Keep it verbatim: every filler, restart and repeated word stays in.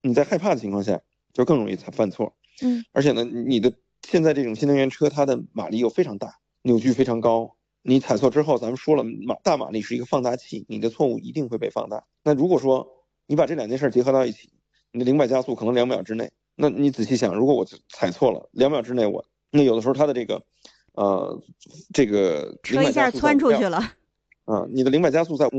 你在害怕的情况下就更容易犯错。 嗯， 而且呢，你的现在这种新能源车，它的马力又非常大，扭矩非常高。你踩错之后，咱们说了，马大马力是一个放大器，你的错误一定会被放大。那如果说你把这两件事结合到一起，你的零百加速可能两秒之内，那你仔细想，如果我踩错了，两秒之内我，那有的时候它的这个，呃，这个零车一百加下窜速在五秒， 出去了。 啊，你的零百加速在五